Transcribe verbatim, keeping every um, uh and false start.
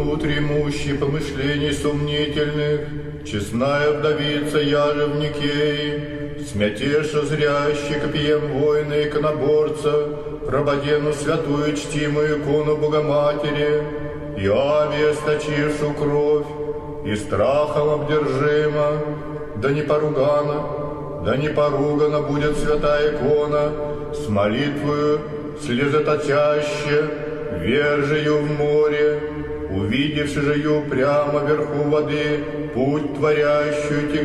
внутри имущий помышлений сомнительных, честная вдовица яже в Никее, смятеша зрящий копьем воина и иконоборца, прабодену святую чтимую икону Богоматери, и Аве сточившу кровь, и страхом обдержима, да не поругана, да не поругана будет святая икона, с молитвою слезоточаще, вержею в море, увидевши же ее прямо вверху воды, путь творящую